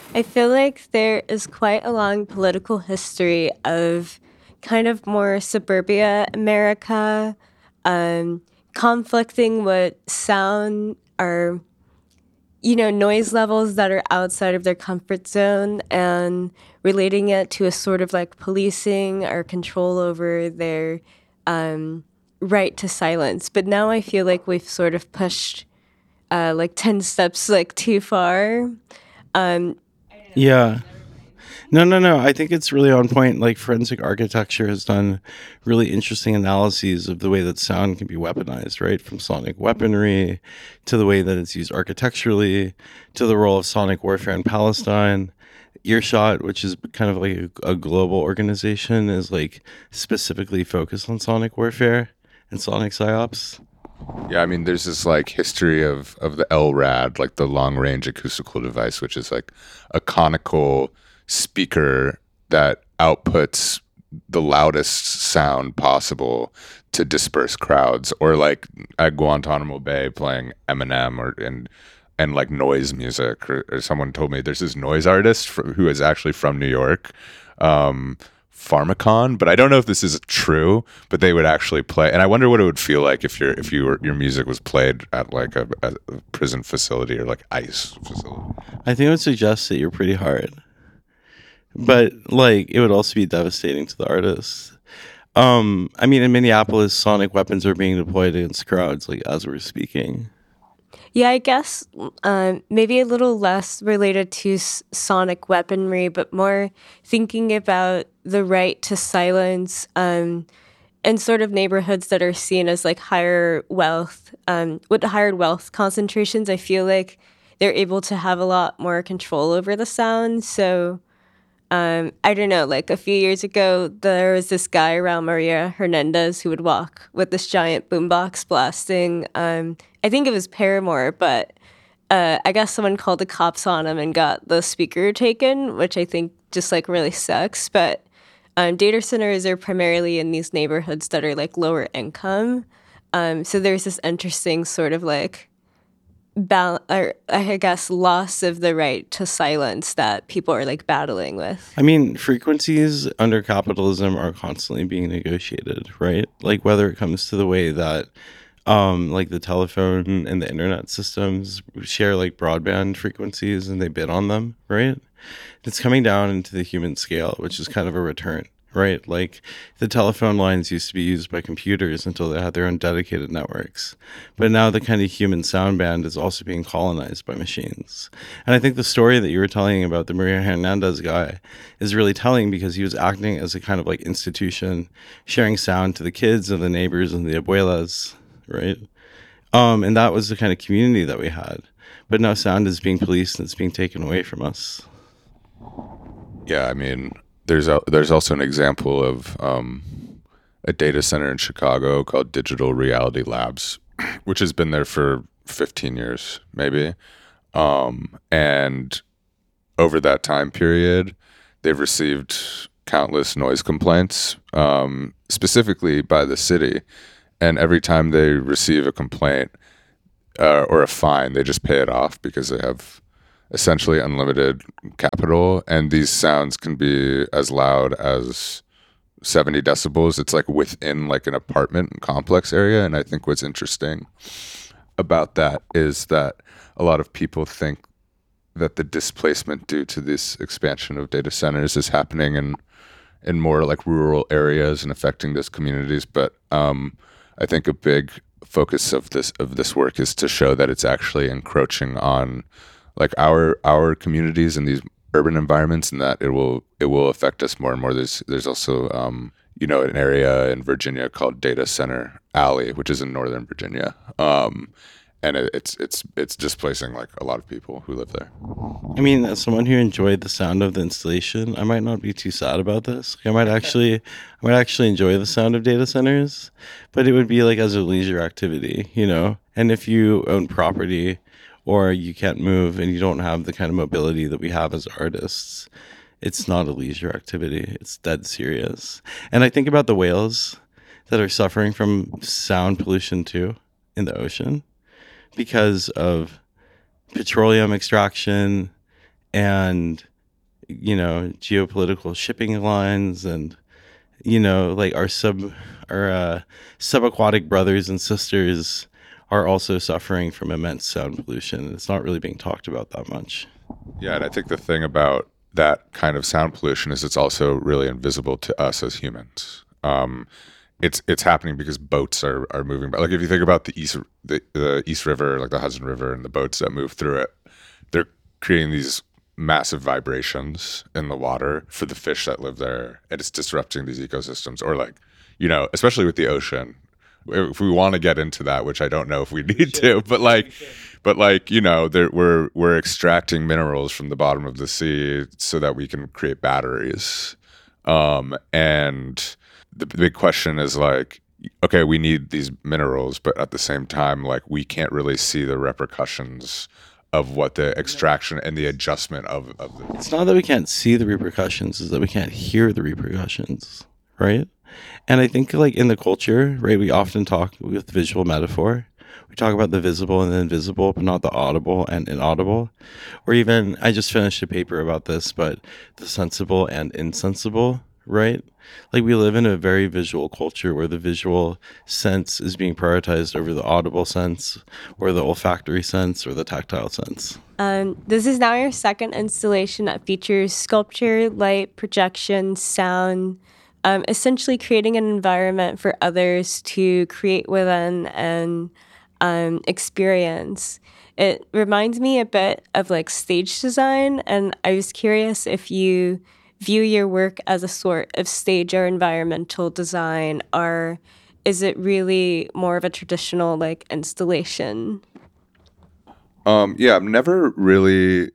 I feel like there is quite a long political history of kind of more suburbia America, um, conflicting what sound are, noise levels that are outside of their comfort zone and relating it to a sort of like policing or control over their um, right to silence. But now I feel like we've sort of pushed like 10 steps like too far. Um, Yeah. No, no, no. I think it's really on point. Like forensic architecture has done really interesting analyses of the way that sound can be weaponized, right? From sonic weaponry to the way that it's used architecturally to the role of sonic warfare in Palestine. Earshot, which is kind of like a global organization, is like specifically focused on sonic warfare and sonic psyops. Yeah, I mean, there's this like history of the LRAD, like the long range acoustical device, which is like a conical speaker that outputs the loudest sound possible to disperse crowds, or like at Guantanamo Bay playing Eminem and like noise music, or someone told me there's this noise artist who is actually from New York, um, Pharmacon, but I don't know if this is true. But they would actually play, and I wonder what it would feel like if your music was played at like a prison facility or like ICE facility. I think it would suggest that you're pretty hard, but like it would also be devastating to the artists. I mean, in Minneapolis, sonic weapons are being deployed against crowds, like as we're speaking. Yeah, I guess maybe a little less related to sonic weaponry, but more thinking about the right to silence in sort of neighborhoods that are seen as like higher wealth, with higher wealth concentrations. I feel like they're able to have a lot more control over the sound. So I don't know, like a few years ago, there was this guy around Maria Hernandez who would walk with this giant boombox blasting. I think it was Paramore, but I guess someone called the cops on him and got the speaker taken, which I think just like really sucks. But data centers are primarily in these neighborhoods that are like lower income. So there's this interesting sort of like or I guess loss of the right to silence that people are like battling with. I mean, frequencies under capitalism are constantly being negotiated, right? Like whether it comes to the way that like the telephone and the internet systems share like broadband frequencies and they bid on them, right? It's coming down into the human scale, which is kind of a return, right? Like the telephone lines used to be used by computers until they had their own dedicated networks. But now the kind of human sound band is also being colonized by machines. And I think the story that you were telling about the Maria Hernandez guy is really telling because he was acting as a kind of like institution, sharing sound to the kids and the neighbors and the abuelas, right? And that was the kind of community that we had. But now sound is being policed and it's being taken away from us. Yeah, I mean, there's also an example of a data center in Chicago called Digital Reality Labs, which has been there for 15 years, maybe. And over that time period, they've received countless noise complaints, specifically by the city. And every time they receive a complaint or a fine, they just pay it off because they have essentially unlimited capital. And these sounds can be as loud as 70 decibels. It's like within like an apartment complex area. And I think what's interesting about that is that a lot of people think that the displacement due to this expansion of data centers is happening in more like rural areas and affecting those communities. But I think a big focus of this work is to show that it's actually encroaching on like our communities in these urban environments, and that it will affect us more and more. There's also an area in Virginia called Data Center Alley, which is in Northern Virginia, and it's displacing like a lot of people who live there. I mean, as someone who enjoyed the sound of the installation, I might not be too sad about this. I might actually enjoy the sound of data centers, but it would be like as a leisure activity, you know. And if you own property, or you can't move and you don't have the kind of mobility that we have as artists, it's not a leisure activity. It's dead serious. And I think about the whales that are suffering from sound pollution too in the ocean because of petroleum extraction and geopolitical shipping lines, and like our subaquatic brothers and sisters are also suffering from immense sound pollution. It's not really being talked about that much. Yeah, and I think the thing about that kind of sound pollution is it's also really invisible to us as humans. It's happening because boats are moving by. Like if you think about the East River, like the Hudson River, and the boats that move through it, they're creating these massive vibrations in the water for the fish that live there, and it's disrupting these ecosystems. Or like, especially with the ocean, if we want to get into that, which I don't know if we need to, but we're extracting minerals from the bottom of the sea so that we can create batteries. And the big question is like, okay, we need these minerals, but at the same time, like we can't really see the repercussions of what the extraction and the adjustment of the. It's not that we can't see the repercussions, it's that we can't hear the repercussions, right? And I think like in the culture, right, we often talk with visual metaphor. We talk about the visible and the invisible, but not the audible and inaudible. Or even, I just finished a paper about this, but the sensible and insensible, right? Like we live in a very visual culture where the visual sense is being prioritized over the audible sense, or the olfactory sense, or the tactile sense. This is now your second installation that features sculpture, light, projection, sound, essentially creating an environment for others to create within and experience. It reminds me a bit of like stage design, and I was curious if you view your work as a sort of stage or environmental design, or is it really more of a traditional like installation? Yeah, I'm never really.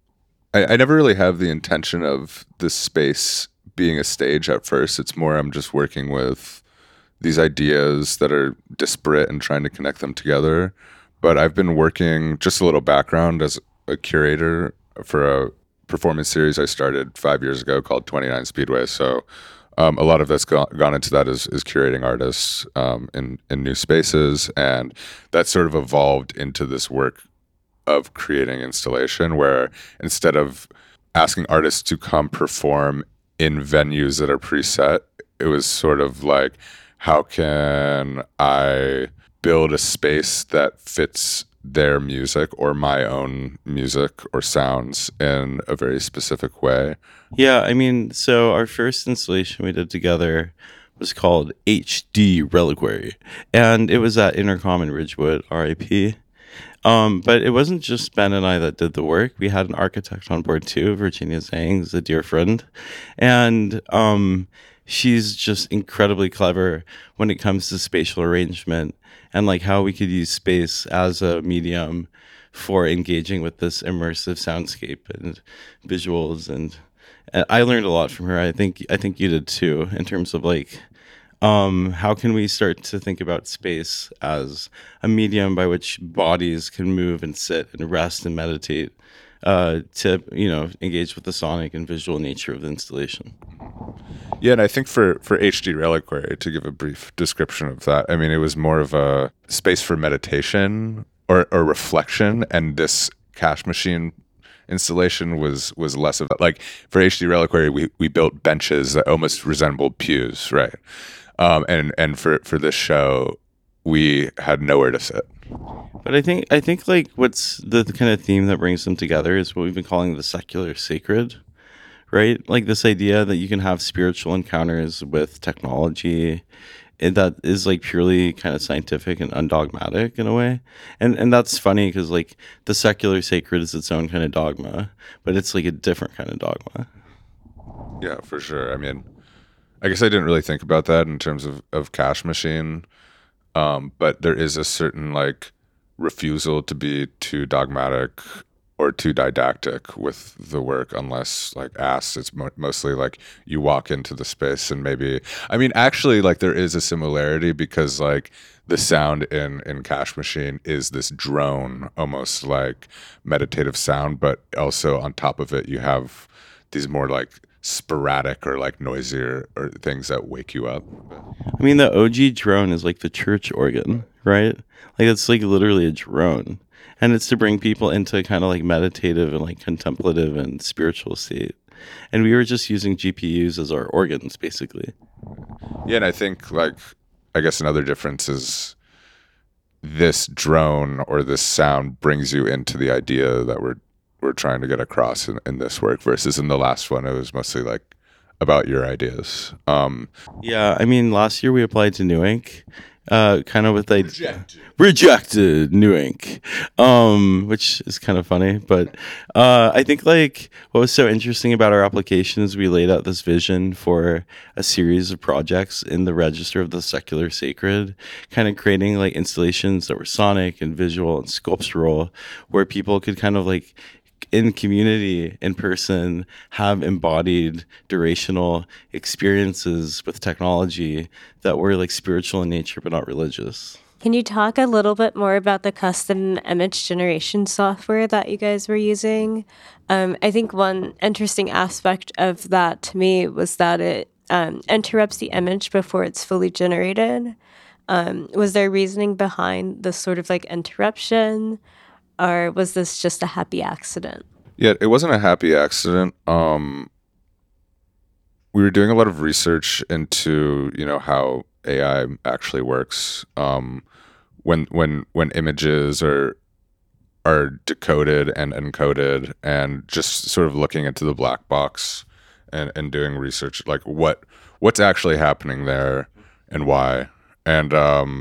I never really have the intention of this space being a stage at first. It's more I'm just working with these ideas that are disparate and trying to connect them together. But I've been working, just a little background, as a curator for a performance series I started 5 years ago called 29 Speedway. So a lot of that's gone into that is curating artists in new spaces. And that sort of evolved into this work of creating installation where instead of asking artists to come perform in venues that are preset, it was sort of like, how can I build a space that fits their music or my own music or sounds in a very specific way? Yeah, I mean, so our first installation we did together was called HD Reliquary, and it was at Intercom in Ridgewood, RIP. But it wasn't just Ben and I that did the work. We had an architect on board too, Virginia Zhang, is a dear friend. And she's just incredibly clever when it comes to spatial arrangement and like how we could use space as a medium for engaging with this immersive soundscape and visuals. And I learned a lot from her. I think you did too, in terms of like how can we start to think about space as a medium by which bodies can move and sit and rest and meditate to engage with the sonic and visual nature of the installation. Yeah, and I think for HD Reliquary, to give a brief description of that, I mean, it was more of a space for meditation or reflection, and this Cash Machine installation was less of like, for HD Reliquary, we built benches that almost resembled pews, right? And for this show, we had nowhere to sit. But I think like what's the kind of theme that brings them together is what we've been calling the secular sacred, right? Like this idea that you can have spiritual encounters with technology that is like purely kind of scientific and undogmatic in a way. And that's funny because like the secular sacred is its own kind of dogma, but it's like a different kind of dogma. Yeah, for sure. I mean, I guess I didn't really think about that in terms of Cash Machine. But there is a certain like refusal to be too dogmatic or too didactic with the work unless like asked. It's mostly like you walk into the space and maybe, I mean, actually like there is a similarity because like the sound in Cash Machine is this drone, almost like meditative sound, but also on top of it you have these more like sporadic or like noisier or things that wake you up. I mean, the OG drone is like the church organ, right? Like it's like literally a drone. And it's to bring people into kind of like meditative and like contemplative and spiritual state. And we were just using GPUs as our organs, basically. Yeah, and I think like I guess another difference is this drone or this sound brings you into the idea that we're trying to get across in this work versus in the last one it was mostly like about your ideas. Yeah, I mean, last year we applied to New Ink, kind of with rejected New Ink, which is kind of funny. But I think like what was so interesting about our application is we laid out this vision for a series of projects in the Register of the Secular Sacred, kind of creating like installations that were sonic and visual and sculptural, where people could kind of like in community, in person, have embodied durational experiences with technology that were like spiritual in nature but not religious. Can you talk a little bit more about the custom image generation software that you guys were using? I think one interesting aspect of that to me was that it interrupts the image before it's fully generated. Was there reasoning behind this sort of like interruption? Or was this just a happy accident? Yeah, it wasn't a happy accident. We were doing a lot of research into, how AI actually works. When images are decoded and encoded, and just sort of looking into the black box and doing research, like what's actually happening there and why. And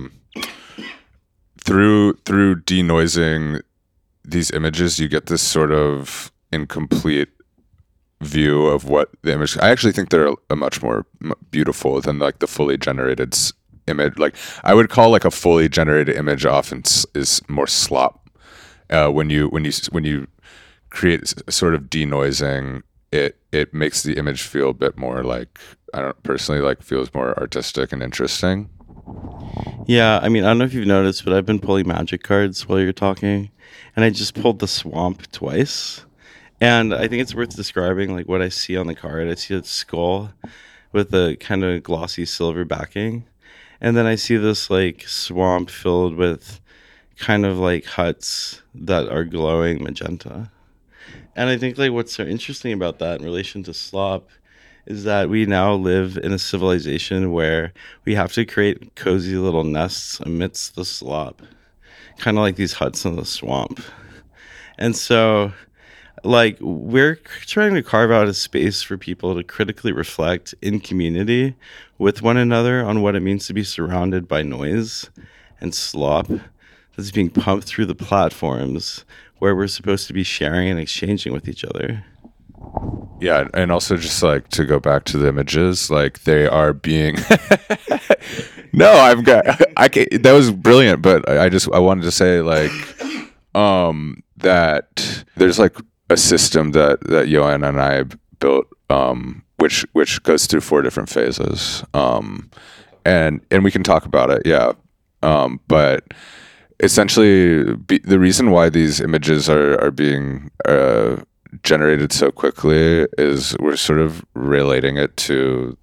through denoising these images, you get this sort of incomplete view of what the image. I actually think they're a much more beautiful than like the fully generated image. Like I would call like a fully generated image often is more slop. When you create sort of denoising, it makes the image feel a bit more like, I don't personally like, feels more artistic and interesting. Yeah, I mean, I don't know if you've noticed, but I've been pulling magic cards while you're talking, and I just pulled the swamp twice. And I think it's worth describing like what I see on the card. I see a skull with a kind of glossy silver backing. And then I see this like swamp filled with kind of like huts that are glowing magenta. And I think like what's so interesting about that in relation to slop is that we now live in a civilization where we have to create cozy little nests amidst the slop, kind of like these huts in the swamp. And so, like, we're trying to carve out a space for people to critically reflect in community with one another on what it means to be surrounded by noise and slop that's being pumped through the platforms where we're supposed to be sharing and exchanging with each other. Yeah, and also just like to go back to the images, like they are being. No, I've got. I can, that was brilliant, but I wanted to say like, that there's like a system that Johan and I built, which goes through 4 different phases, and we can talk about it, yeah, but essentially the reason why these images are being generated so quickly is we're sort of relating it to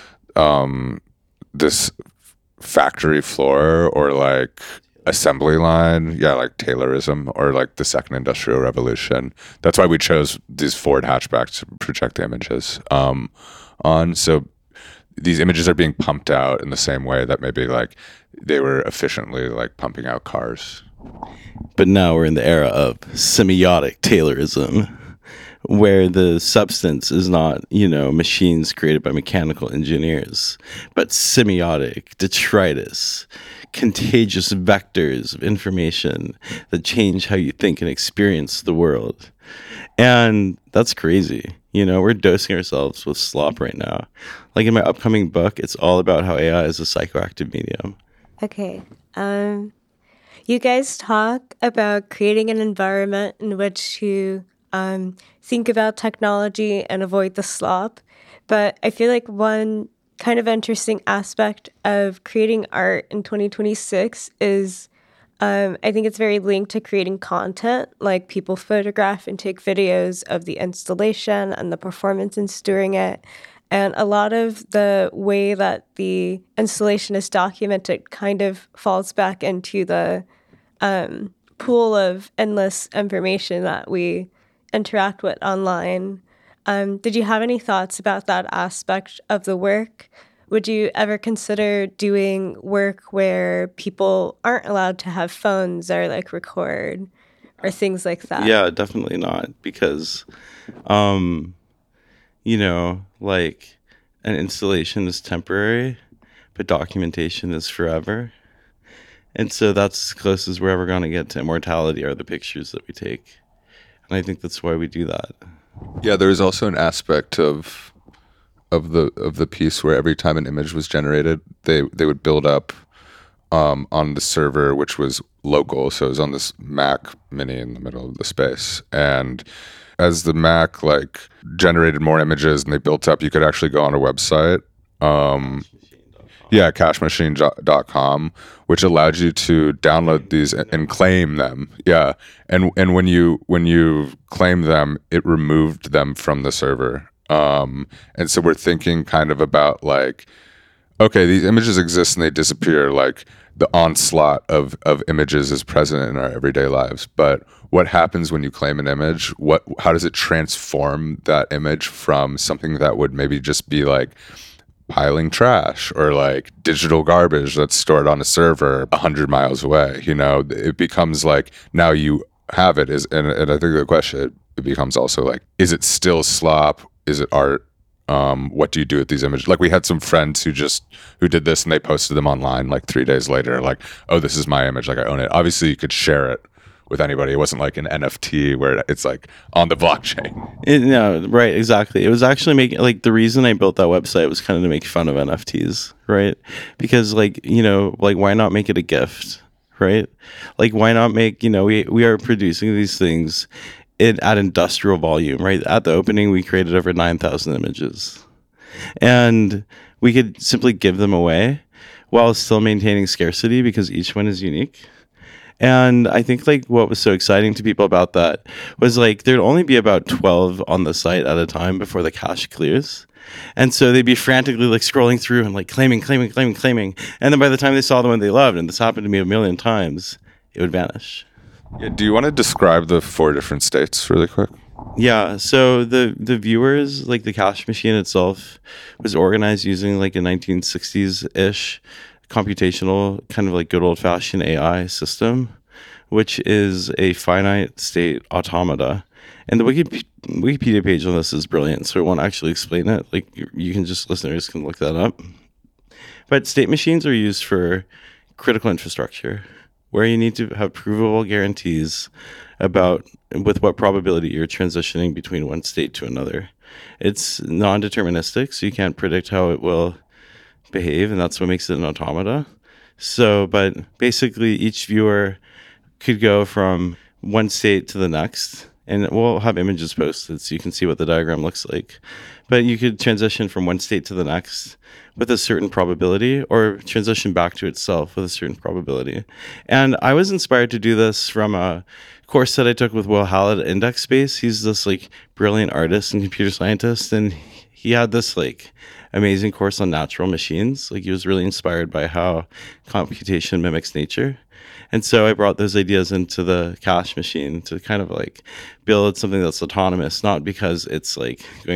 this factory floor or like assembly line, yeah, like Taylorism or like the second industrial revolution. That's why we chose these Ford hatchbacks to project the images on. So these images are being pumped out in the same way that maybe like they were efficiently like pumping out cars. But now we're in the era of semiotic Taylorism, where the substance is not, machines created by mechanical engineers, but semiotic detritus, contagious vectors of information that change how you think and experience the world. And that's crazy. We're dosing ourselves with slop right now. Like in my upcoming book, it's all about how AI is a psychoactive medium. Okay. You guys talk about creating an environment in which to think about technology and avoid the slop. But I feel like one kind of interesting aspect of creating art in 2026 is I think it's very linked to creating content, like people photograph and take videos of the installation and the performances during it. And a lot of the way that the installation is documented kind of falls back into the pool of endless information that we interact with online. Did you have any thoughts about that aspect of the work? Would you ever consider doing work where people aren't allowed to have phones or like record or things like that? Yeah, definitely not, because like an installation is temporary, but documentation is forever. And so that's as close as we're ever going to get to immortality are the pictures that we take. And I think that's why we do that. Yeah, there's also an aspect of the piece where every time an image was generated, they would build up on the server, which was local. So it was on this Mac Mini in the middle of the space. And as the Mac like generated more images and they built up, you could actually go on a website. Yeah, cachemachine.com, which allowed you to download these and claim them. Yeah, and when you claim them, it removed them from the server. And so we're thinking kind of about like, okay, these images exist and they disappear. Like the onslaught of images is present in our everyday lives. But what happens when you claim an image? How does it transform that image from something that would maybe just be like piling trash or like digital garbage that's stored on a server 100 miles away? It becomes like now you have it. And I think the question it becomes also like, is it still slop? Is it art? What do you do with these images? Like we had some friends who did this and they posted them online like 3 days later, like, oh, this is my image, like I own it. Obviously you could share it with anybody. It wasn't like an NFT where it's like on the blockchain. No, right, exactly. It was actually making like the reason I built that website was kind of to make fun of NFTs, right? Because like why not make it a gift, right? Like why not make we are producing these things at industrial volume, right? At the opening, we created over 9,000 images, and we could simply give them away while still maintaining scarcity because each one is unique. And I think like what was so exciting to people about that was like there'd only be about 12 on the site at a time before the cache clears. And so they'd be frantically like scrolling through and like claiming. And then by the time they saw the one they loved, and this happened to me a million times, it would vanish. Yeah, do you want to describe the 4 different states really quick? Yeah, so the viewers, like the cache machine itself, was organized using like a 1960s-ish computational kind of like good old-fashioned AI system, which is a finite state automata. And the Wikipedia page on this is brilliant, so I won't actually explain it. Like listeners can look that up. But state machines are used for critical infrastructure, where you need to have provable guarantees about with what probability you're transitioning between one state to another. It's non-deterministic, so you can't predict how it will behave, and that's what makes it an automata. So, but basically each viewer could go from one state to the next, and we'll have images posted so you can see what the diagram looks like. But you could transition from one state to the next with a certain probability, or transition back to itself with a certain probability. And I was inspired to do this from a course that I took with Will Hallett at IndexSpace. He's this like brilliant artist and computer scientist, and he had this like amazing course on natural machines. Like he was really inspired by how computation mimics nature. And so I brought those ideas into the cache machine to kind of like build something that's autonomous, not because it's like going